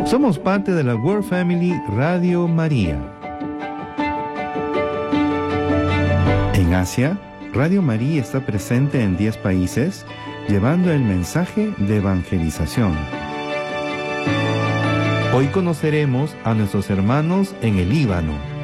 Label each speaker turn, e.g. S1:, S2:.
S1: Somos parte de la World Family Radio María. En Asia, Radio María está presente en 10 países, llevando el mensaje de evangelización. Hoy conoceremos a nuestros hermanos en el Líbano.